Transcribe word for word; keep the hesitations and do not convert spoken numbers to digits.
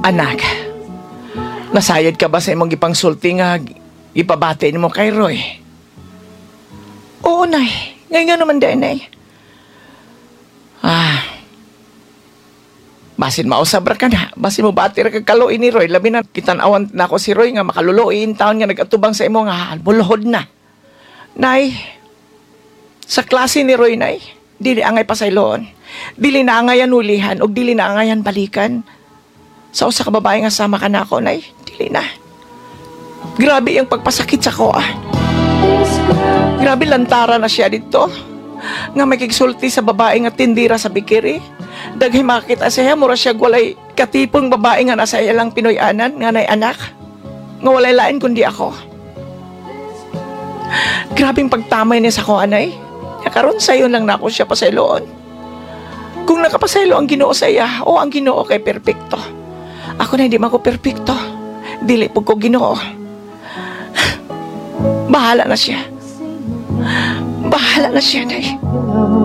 Anak, nasayad ka ba sa imong gipangsulti nga ipabati mo kay Roy? Oo, nay. Ngayon naman din, nay. Ah, basin mausabra ka na. Basin mo bati ra kag kaluoy ni Roy. Labi na kitan-awan na ako si Roy nga makaluloy in taon nga nagatubang sa imo nga bulhod na. Nay, Sa klase ni Roy, nay, dili angay pasayloon. Dili na angayan ulihan o dili na angayan balikan. Sa usa ka babae nga sama ka na ako, nay, dili na. Grabe yung pagpasakit sa ko, ah. Grabe lantara na siya dito. Nga may kigsulti sa babae nga tindira sa bikiri. Daghay makita siya, mura siya walay katipong babae nga nasa iya lang Pinoy-anan, nga nay anak. Nga walay lain kundi ako. Grabing pagtamay niya sa ko, anay. Karon sayon lang na ako siya pasayloon. Kung nakapasaylo ang Ginoo sa iya, o ang Ginoo kay perpekto. Ako na hindi man ko perpekto. Dili po ko Ginoo. Bahala na siya. Bahala na siya, nay.